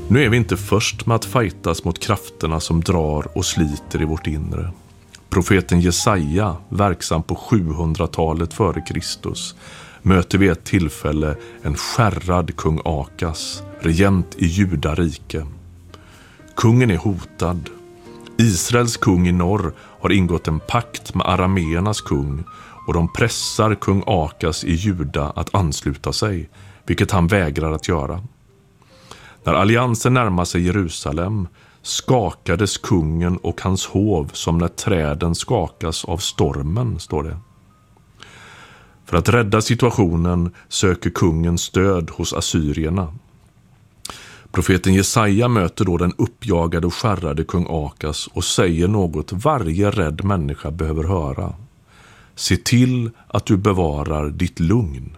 Nu är vi inte först med att fightas mot krafterna som drar och sliter i vårt inre. Profeten Jesaja, verksam på 700-talet före Kristus, möter vid ett tillfälle en skärrad kung Akas, regent i Judarike. Kungen är hotad. Israels kung i norr har ingått en pakt med arameernas kung och de pressar kung Akas i Juda att ansluta sig, vilket han vägrar att göra. När alliansen närmar sig Jerusalem skakades kungen och hans hov som när träden skakas av stormen, står det. För att rädda situationen söker kungen stöd hos assyrierna. Profeten Jesaja möter då den uppjagade och skärrade kung Akas och säger något varje rädd människa behöver höra. Se till att du bevarar ditt lugn.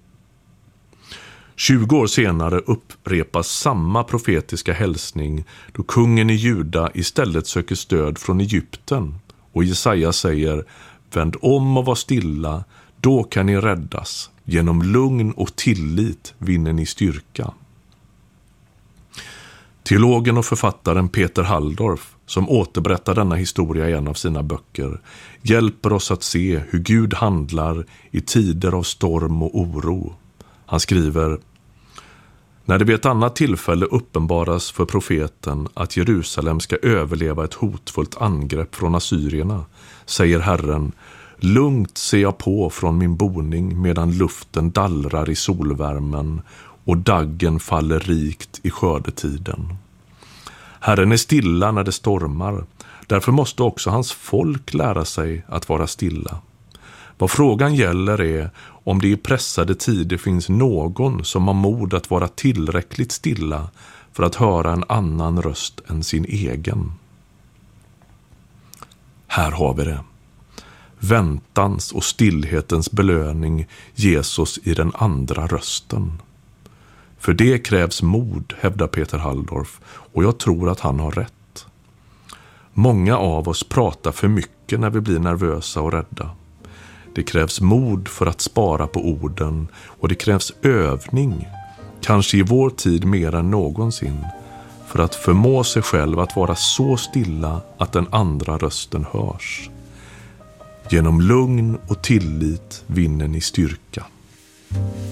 20 år senare upprepas samma profetiska hälsning då kungen i Juda istället söker stöd från Egypten och Jesaja säger: vänd om och var stilla, då kan ni räddas. Genom lugn och tillit vinner ni styrka. Teologen och författaren Peter Halldorf, som återberättar denna historia i en av sina böcker, hjälper oss att se hur Gud handlar i tider av storm och oro. Han skriver: när det vid ett annat tillfälle uppenbaras för profeten att Jerusalem ska överleva ett hotfullt angrepp från assyrierna, säger Herren: lugnt ser jag på från min boning medan luften dallrar i solvärmen och daggen faller rikt i skördetiden. Herren är stilla när det stormar, därför måste också hans folk lära sig att vara stilla. Vad frågan gäller är om det i pressade tider finns någon som har mod att vara tillräckligt stilla för att höra en annan röst än sin egen. Här har vi det. Väntans och stillhetens belöning Jesus i den andra rösten. För det krävs mod, hävdar Peter Halldorf, och jag tror att han har rätt. Många av oss pratar för mycket när vi blir nervösa och rädda. Det krävs mod för att spara på orden och det krävs övning, kanske i vår tid mer än någonsin, för att förmå sig själv att vara så stilla att den andra rösten hörs. Genom lugn och tillit vinner ni styrka.